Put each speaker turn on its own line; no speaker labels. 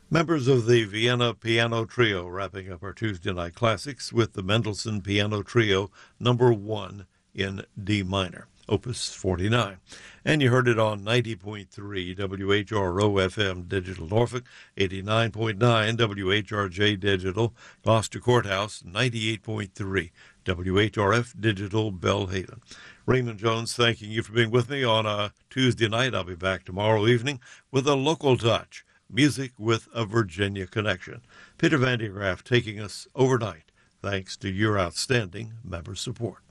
Members of the Vienna Piano Trio wrapping up our Tuesday night classics with the Mendelssohn Piano Trio number 1 in D minor, Opus 49. And you heard it on 90.3 WHRO FM Digital Norfolk, 89.9 WHRJ Digital Gloucester Courthouse, 98.3 WHRF Digital Belhaven. Raymond Jones thanking you for being with me on a Tuesday night. I'll be back tomorrow evening with a local touch. Music with a Virginia connection. Peter Van de Graaff taking us overnight, thanks to your outstanding member support.